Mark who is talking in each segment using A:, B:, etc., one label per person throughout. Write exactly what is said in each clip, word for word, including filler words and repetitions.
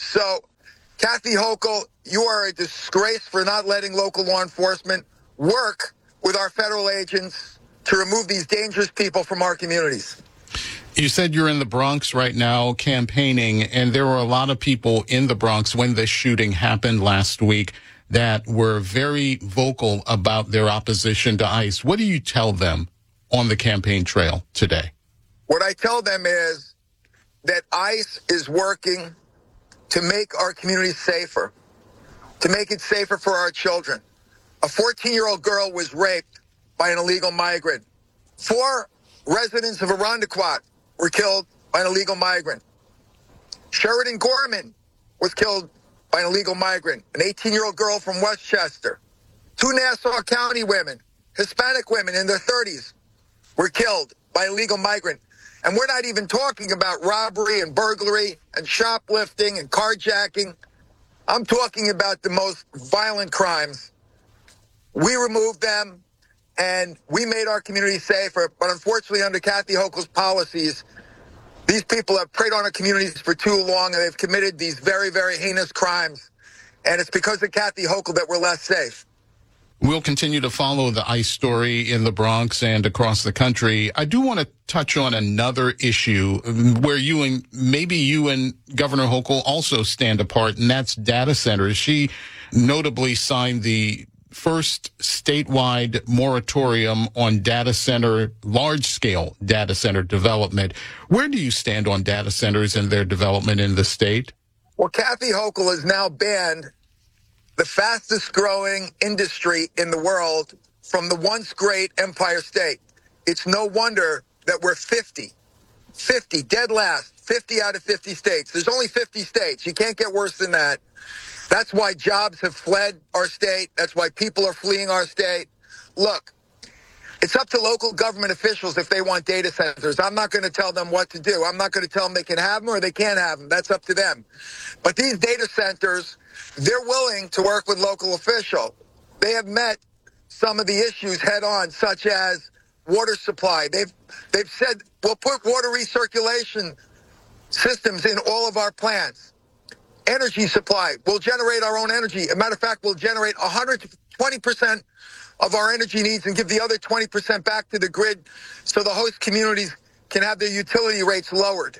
A: So, Kathy Hochul, you are a disgrace for not letting local law enforcement work with our federal agents to remove these dangerous people from our communities.
B: You said you're in the Bronx right now campaigning, and there were a lot of people in the Bronx when this shooting happened last week that were very vocal about their opposition to ICE. What do you tell them on the campaign trail today?
A: What I tell them is that ICE is working to make our communities safer, to make it safer for our children. A fourteen-year-old girl was raped by an illegal migrant. Four residents of Irondequoit were killed by an illegal migrant. Sheridan Gorman was killed by an illegal migrant, an eighteen-year-old girl from Westchester. Two Nassau County women, Hispanic women in their thirties, were killed by an illegal migrant. And we're not even talking about robbery and burglary and shoplifting and carjacking. I'm talking about the most violent crimes. We removed them, and we made our community safer. But unfortunately, under Kathy Hochul's policies, these people have preyed on our communities for too long, and they've committed these very, very heinous crimes. And it's because of Kathy Hochul that we're less safe.
B: We'll continue to follow the ICE story in the Bronx and across the country. I do want to touch on another issue where you and maybe you and Governor Hochul also stand apart, and that's data centers. She notably signed the first statewide moratorium on data center, large-scale data center development. Where do you stand on data centers and their development in the state?
A: Well, Kathy Hochul has now banned the fastest growing industry in the world from the once great Empire State. It's no wonder that we're fifty, fifty, dead last, fifty out of fifty states. There's only fifty states. You can't get worse than that. That's why jobs have fled our state. That's why people are fleeing our state. Look, it's up to local government officials if they want data centers. I'm not going to tell them what to do. I'm not going to tell them they can have them or they can't have them. That's up to them. But these data centers, they're willing to work with local officials. They have met some of the issues head on, such as water supply. They've they've said we'll put water recirculation systems in all of our plants. Energy supply. We'll generate our own energy. As a matter of fact, we'll generate one hundred twenty percent of our energy needs and give the other twenty percent back to the grid so the host communities can have their utility rates lowered.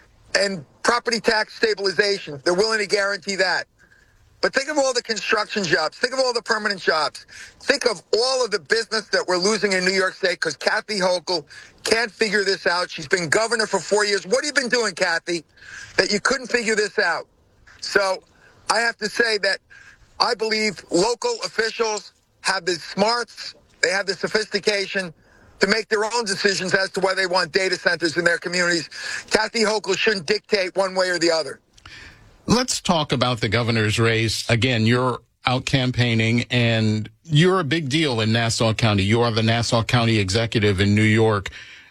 A: And property tax stabilization. They're willing to guarantee that. But think of all the construction jobs. Think of all the permanent jobs. Think of all of the business that we're losing in New York State because Kathy Hochul can't figure this out. She's been governor for four years. What have you been doing, Kathy, that you couldn't figure this out? So I have to say that I believe local officials have the smarts, they have the sophistication to make their own decisions as to whether they want data centers in their communities. Kathy Hochul shouldn't dictate one way or the other.
B: Let's talk about the governor's race. Again, you're out campaigning, and you're a big deal in Nassau County. You are the Nassau County executive in New York.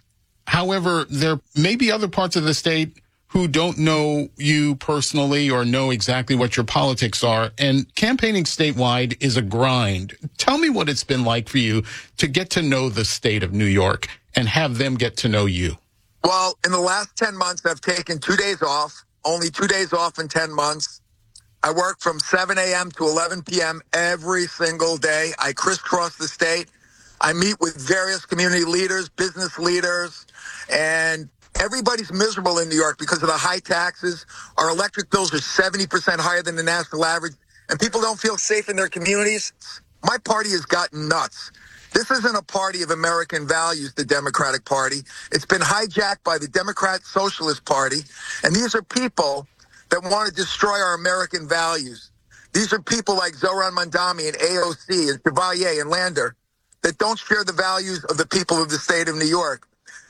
B: However, there may be other parts of the state who don't know you personally or know exactly what your politics are, and campaigning statewide is a grind. Tell me what it's been like for you to get to know the state of New York and have them get to know you.
A: Well, in the last ten months, I've taken two days off. Only two days off in ten months. I work from seven a.m. to eleven p.m. every single day. I crisscross the state. I meet with various community leaders, business leaders, and everybody's miserable in New York because of the high taxes. Our electric bills are seventy percent higher than the national average, and people don't feel safe in their communities. My party has gotten nuts. This isn't a party of American values, the Democratic Party. It's been hijacked by the Democrat Socialist Party. And these are people that want to destroy our American values. These are people like Zohran Mamdani and A O C and Chevalier and Lander that don't share the values of the people of the state of New York.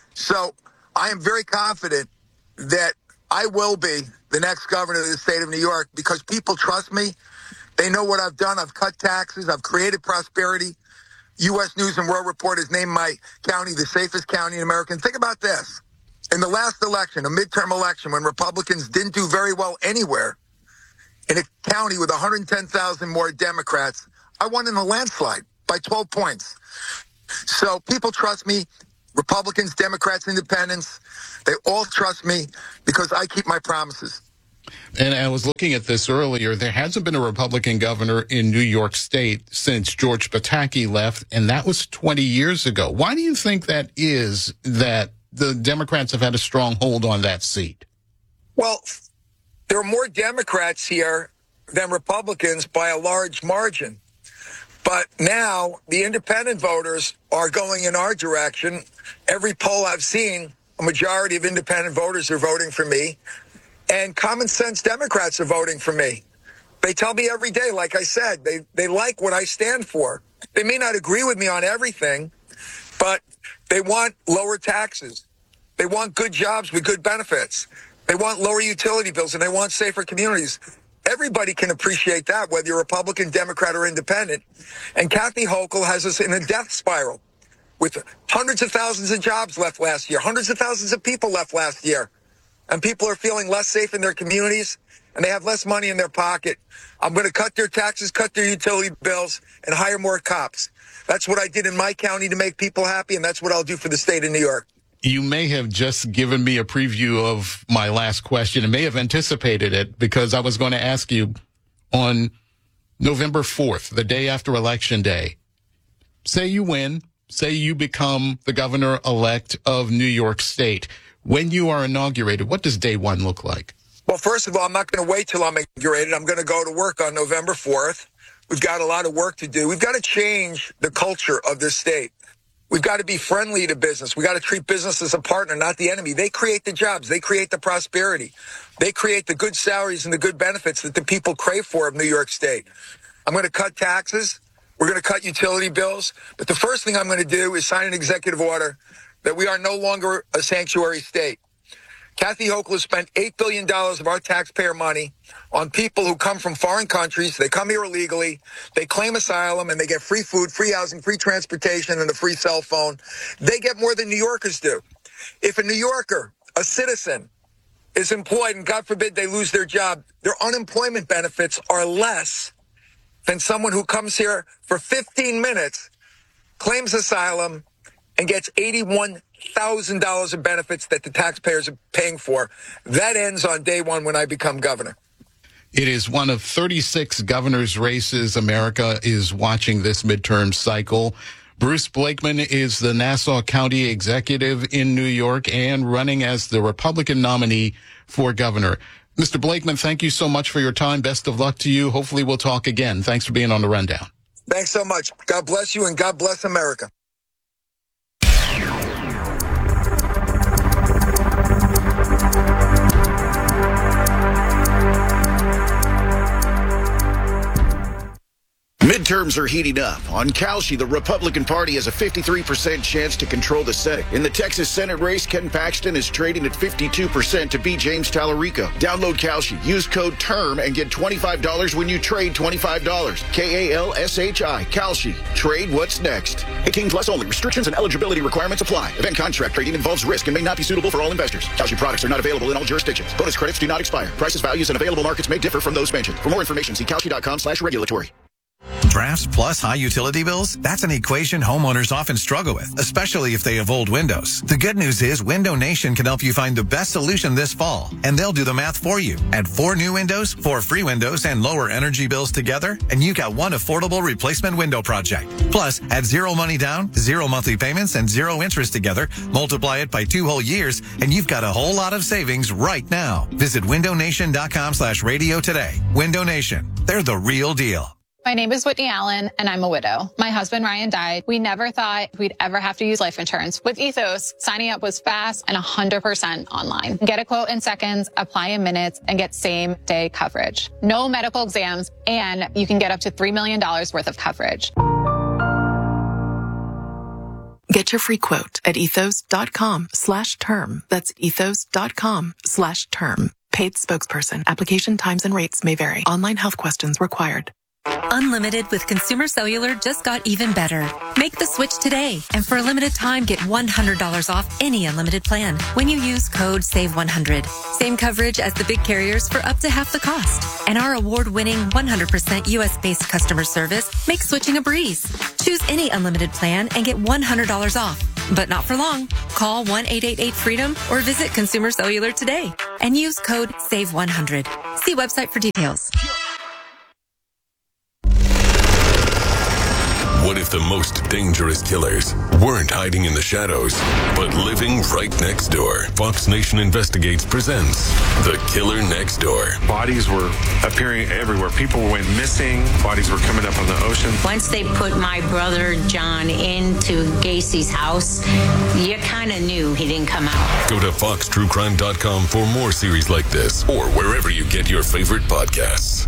A: So I am very confident that I will be the next governor of the state of New York because people trust me. They know what I've done. I've cut taxes. I've created prosperity. U S News and World Report has named my county the safest county in America. And think about this. In the last election, a midterm election, when Republicans didn't do very well anywhere, in a county with one hundred ten thousand more Democrats, I won in a landslide by twelve points. So people trust me. Republicans, Democrats, Independents, they all trust me because I keep my promises.
B: And I was looking at this earlier. There hasn't been a Republican governor in New York State since George Pataki left, and that was twenty years ago. Why do you think that is, that the Democrats have had a strong hold on that seat?
A: Well, there are more Democrats here than Republicans by a large margin. But now the independent voters are going in our direction. Every poll I've seen, a majority of independent voters are voting for me. And common sense Democrats are voting for me. They tell me every day, like I said, they, they like what I stand for. They may not agree with me on everything, but they want lower taxes. They want good jobs with good benefits. They want lower utility bills, and they want safer communities. Everybody can appreciate that, whether you're Republican, Democrat, or independent. And Kathy Hochul has us in a death spiral with hundreds of thousands of jobs left last year, hundreds of thousands of people left last year. And people are feeling less safe in their communities, and they have less money in their pocket. I'm going to cut their taxes, cut their utility bills, and hire more cops. That's what I did in my county to make people happy, and that's what I'll do for the state of New York.
B: You may have just given me a preview of my last question and may have anticipated it, because I was going to ask you on November fourth, the day after Election Day, say you win, say you become the governor-elect of New York State. When you are inaugurated, what does day one look like?
A: Well, first of all, I'm not going to wait till I'm inaugurated. I'm going to go to work on November fourth. We've got a lot of work to do. We've got to change the culture of this state. We've got to be friendly to business. We've got to treat business as a partner, not the enemy. They create the jobs. They create the prosperity. They create the good salaries and the good benefits that the people crave for of New York State. I'm going to cut taxes. We're going to cut utility bills. But the first thing I'm going to do is sign an executive order that we are no longer a sanctuary state. Kathy Hochul has spent eight billion dollars of our taxpayer money on people who come from foreign countries. They come here illegally. They claim asylum, and they get free food, free housing, free transportation, and a free cell phone. They get more than New Yorkers do. If a New Yorker, a citizen, is employed, and God forbid they lose their job, their unemployment benefits are less than someone who comes here for fifteen minutes, claims asylum, and gets eighty-one thousand dollars of benefits that the taxpayers are paying for. That ends on day one when I become governor.
B: It is one of thirty-six governor's races America is watching this midterm cycle. Bruce Blakeman is the Nassau County executive in New York and running as the Republican nominee for governor. Mister Blakeman, thank you so much for your time. Best of luck to you. Hopefully we'll talk again. Thanks for being on the Rundown.
A: Thanks so much. God bless you, and God bless America.
C: Midterms are heating up. On Kalshi, the Republican Party has a fifty-three percent chance to control the Senate. In the Texas Senate race, Ken Paxton is trading at fifty-two percent to beat James Tallarico. Download Kalshi. Use code TERM and get twenty-five dollars when you trade twenty-five dollars. K A L S H I. Kalshi. Trade what's next. eighteen plus only. Restrictions and eligibility requirements apply. Event contract trading involves risk and may not be suitable for all investors. Kalshi products are not available in all jurisdictions. Bonus credits do not expire. Prices, values, and available markets may differ from those mentioned. For more information, see Kalshi.com slash regulatory.
D: Drafts plus high utility bills? That's an equation homeowners often struggle with, especially if they have old windows. The good news is Window Nation can help you find the best solution this fall, and they'll do the math for you. Add four new windows, four free windows, and lower energy bills together, and you got one affordable replacement window project. Plus, add zero money down, zero monthly payments, and zero interest together, multiply it by two whole years, and you've got a whole lot of savings right now. Visit windownation.com slash radio today. Window Nation. They're the real deal.
E: My name is Whitney Allen, and I'm a widow. My husband, Ryan, died. We never thought we'd ever have to use life insurance. With Ethos, signing up was fast and one hundred percent online. Get a quote in seconds, apply in minutes, and get same-day coverage. No medical exams, and you can get up to three million dollars worth of coverage.
F: Get your free quote at ethos.com slash term. That's ethos.com slash term. Paid spokesperson. Application times and rates may vary. Online health questions required.
G: Unlimited with Consumer Cellular just got even better. Make the switch today, and for a limited time, get one hundred dollars off any unlimited plan when you use code save one hundred. Same coverage as the big carriers for up to half the cost. And our award-winning one hundred percent U S-based customer service makes switching a breeze. Choose any unlimited plan and get one hundred dollars off. but not for long. Call one eight eight eight freedom or visit Consumer Cellular today and use code save one hundred. See website for details.
H: What if the most dangerous killers weren't hiding in the shadows, but living right next door? Fox Nation Investigates presents The Killer Next Door.
I: Bodies were appearing everywhere. People went missing. Bodies were coming up on the ocean.
J: Once they put my brother John into Gacy's house, you kind of knew he didn't come out.
H: Go to fox true crime dot com for more series like this or wherever you get your favorite podcasts.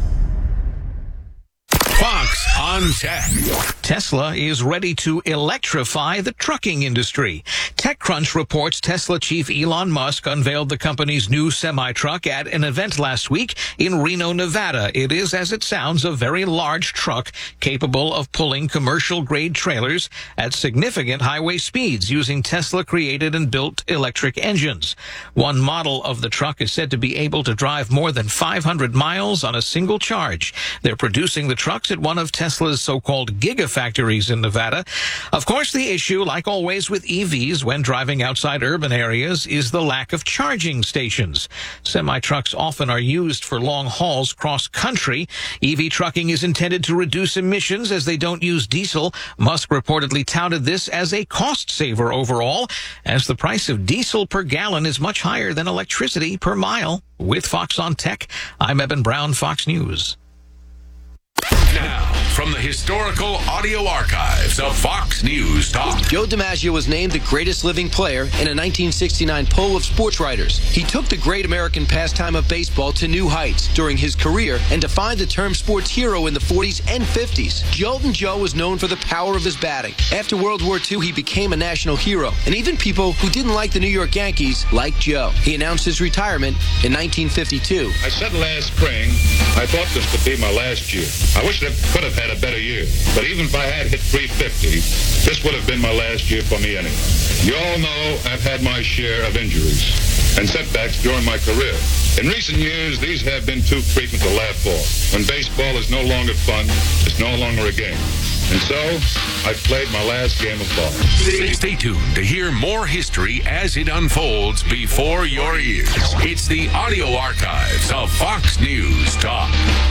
K: Fox on Tech. Tesla is ready to electrify the trucking industry. TechCrunch reports Tesla chief Elon Musk unveiled the company's new semi-truck at an event last week in Reno, Nevada. It is, as it sounds, a very large truck capable of pulling commercial-grade trailers at significant highway speeds using Tesla-created and built electric engines. One model of the truck is said to be able to drive more than five hundred miles on a single charge. They're producing the trucks at one of Tesla's so-called gigafactories in Nevada. Of course, the issue, like always with E Vs when driving outside urban areas, is the lack of charging stations. Semi-trucks often are used for long hauls cross-country. E V trucking is intended to reduce emissions as they don't use diesel. Musk reportedly touted this as a cost saver overall, as the price of diesel per gallon is much higher than electricity per mile. With Fox on Tech, I'm Eben Brown, Fox News.
L: Now, from the historical audio archives of Fox News Talk.
M: Joe DiMaggio was named the greatest living player in a nineteen sixty-nine poll of sports writers. He took the great American pastime of baseball to new heights during his career and defined the term sports hero in the forties and fifties. Joltin' Joe was known for the power of his batting. After World War Two, he became a national hero, and even people who didn't like the New York Yankees liked Joe. He announced his retirement in nineteen fifty-two.
N: I said last spring, I thought this could be my last year. I wish I could have had a better year, but even if I had hit three fifty, this would have been my last year for me anyway. You all know I've had my share of injuries and setbacks during my career. In recent years, these have been too frequent to laugh for. When baseball is no longer fun, it's no longer a game. And so, I've played my last game of ball.
L: Stay, stay tuned to hear more history as it unfolds before your ears. It's the audio archives of Fox News Talk.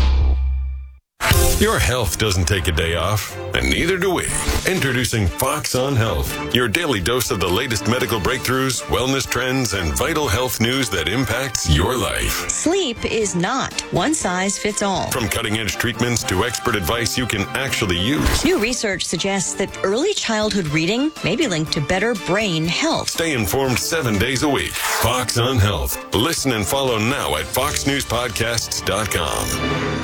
H: Your health doesn't take a day off, and neither do we. Introducing Fox on Health, your daily dose of the latest medical breakthroughs, wellness trends, and vital health news that impacts your life.
O: Sleep is not one size fits all.
H: From cutting-edge treatments to expert advice you can actually use.
O: New research suggests that early childhood reading may be linked to better brain health.
H: Stay informed seven days a week. Fox on Health. Listen and follow now at fox news podcasts dot com.